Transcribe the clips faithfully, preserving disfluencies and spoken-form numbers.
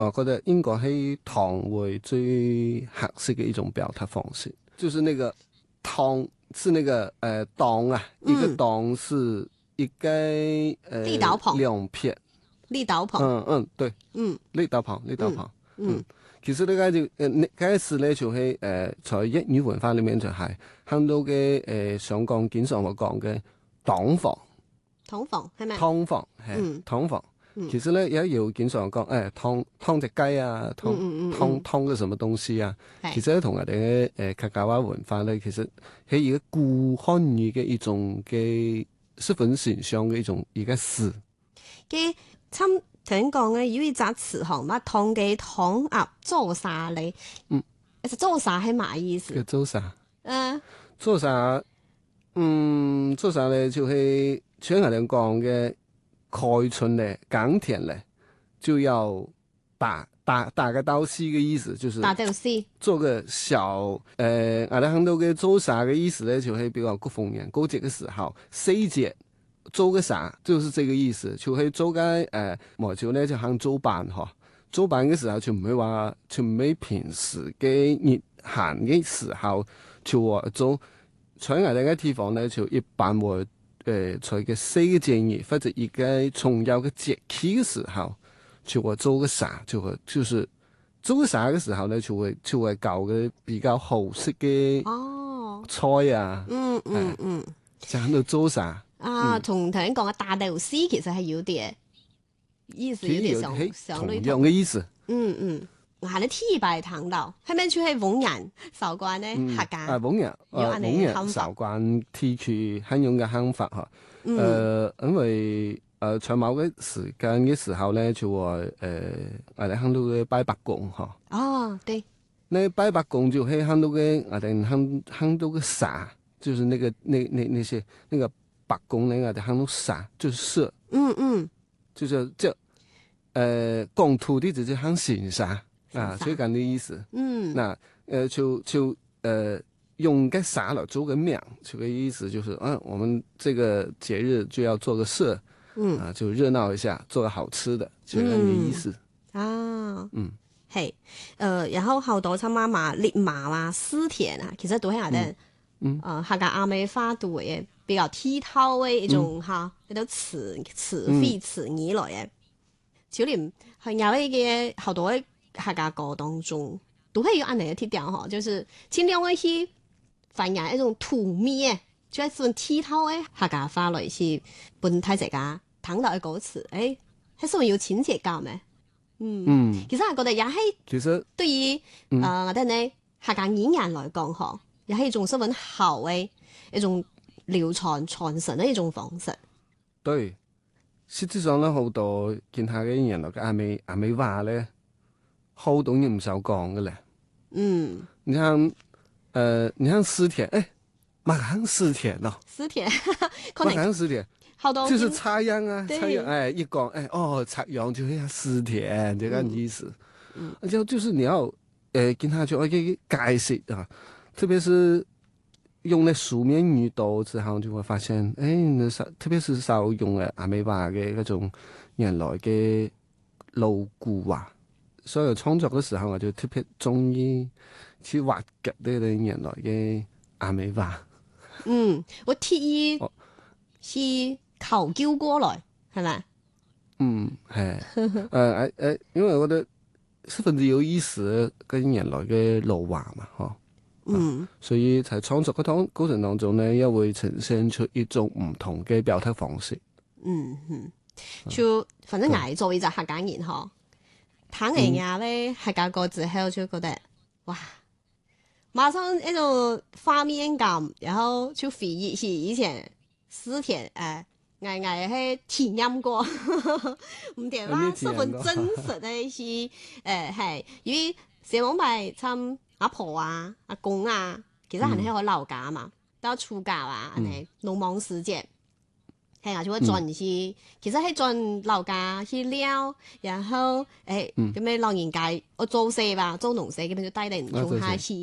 我覺得應該係糖會最合適嘅一種表達方式，就是那個糖是那個呃黨啊，嗯、一個黨是一個呃立島旁兩片， 立島旁， 嗯嗯對， 嗯立島旁立島旁，嗯， 嗯嗯其實呢個就呃呢個詞咧就係誒在粵語文化裏面就係很多嘅誒上講經常會講嘅黨房， 糖房係咪？ 湯房係湯房。其實咧，也有經常講，誒燙燙隻雞啊，燙燙燙個什麼東西啊。嗯嗯嗯、其實同人哋嘅誒客家話文化咧，其實係一個古漢語嘅一種嘅十分形象嘅一種一個詞。 嘅參聽講嘅有一隻詞項嘛，燙嘅燙鴨做啥咧？嗯，其實做啥係乜意思？ 叫做啥？ 嗯， 做啥？嗯，做啥咧？就係像人哋講嘅。開春咧，耕田咧，就要打打打個稻絲嘅意思，就是打稻絲， 做個小誒，我哋看到嘅做啥嘅意思咧，就係比較過豐年過節嘅時候，四節做個啥，就是這個意思，就係做個誒，冇就咧就行做班嗬，做班嘅時候就唔會話，就唔會平時嘅熱閒嘅時候就話做，在我哋嘅地方咧就一般會。誒，在嘅四個節日或者一個重要嘅節氣嘅時候，就會做個啥，就會就是做個啥嘅時候咧，就會就會搞嘅比較好食嘅哦菜啊， 嗯嗯嗯， 就喺度做啥啊？同頭先講嘅打豆絲其實係有啲意思，有啲相相類同嘅意思。 嗯嗯。我喺啲 T 拜堂度，係咪就係von人受慣呢？客家啊，von人，啊，von人受慣 T 區肯用嘅坑法嚇。誒、呃，因為誒在某個時間嘅時候咧，就話誒我哋坑到嘅拜白公嚇。 哦，對。 那拜白公就係坑到嘅我哋坑坑到嘅啥，就是那個那那那些那個白公咧，我哋坑到啥，就是色。嗯嗯。就是即誒講土地直接坑線啥。啊，最緊的意思。嗯，那呃，就就呃，用個啥來做個名，這個意思就是，嗯、啊，我們這個節日就要做個社，嗯，啊，就熱鬧一下，做個好吃的，這樣的意思。 嗯、啊，嗯，係，呃，然後好多參加嘛，獵馬啊、絲田啊，其實都係我哋，嗯，呃，客家阿美花都嘅比較剔透嘅一種嚇，一種詞詞彙詞語來嘅，就連係有啲嘅好多。客家歌當中都係有按嚟嘅鐵調嗬，就是盡量嘅去反映一種土味嘅，就係算剔透嘅客家話來去本體大家聽到嘅歌詞，誒係屬於有親切感嘅。嗯，嗯其實我覺得也係，其實對於誒我哋呢客家演員來講嗬，也係一種十分好嘅一種流傳傳承嘅一種方式。 對，實際上咧好多見下嘅人來嘅阿美阿美話咧。好多嘢唔使講嘅咧，嗯，你看，誒、呃，你看絲田，誒，馬行絲田咯， 絲田， 馬行絲田， 好多就是插秧啊，插秧，誒，一講，誒，哦，插秧就係絲田，這個意思，嗯，就就是你要，誒、呃，跟他就一個解釋啊，特別是用咧書面語讀之後，就會發現，誒，少，特別是少用誒阿美話嘅嗰種原來嘅老古話。所以創作嘅時候，我就特別中意去挖掘呢啲原來嘅阿美話。 嗯，我特意去求救過來，係咪？ 嗯，係。誒誒誒，因為我覺得十分之有意思，跟原來嘅老話嘛，嗬。嗯。所以喺創作嘅當過程當中呢，又會呈現出一種唔同嘅表達方式。 嗯嗯，就反正捱做一隻客家人嗬。睇人家咧客家歌之後就覺得哇，馬上一種畫面感，然後就回憶起以前絲田誒，捱捱係體驗過，唔掂啦，十分真實嘅一些誒係，因為成日咪參阿婆啊、阿公啊，其實係喺我老家嘛，到暑假啊，係農忙時節。係啊，就會轉去，嗯、其實係轉老家去撩，然後誒咁咩老人家我做事吧，做農事咁樣就帶人做下去，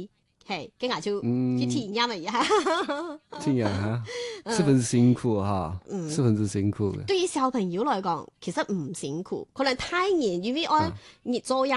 係，跟住就去體驗一下。 體驗下，十分之辛苦哈，嗯、十分之辛苦嘅。 對於小朋友來講，其實唔辛苦，可能太熱，因為按熱做